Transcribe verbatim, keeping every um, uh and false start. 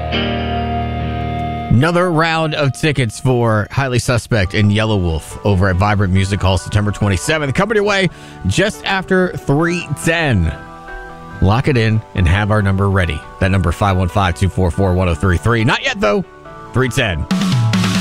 Another round of tickets for Highly Suspect and Yellow Wolf over at Vibrant Music Hall September twenty-seventh. Coming your way just after three ten. Lock it in and have our number ready. That number five one five, two four four, one oh three three. Not yet, though. three ten.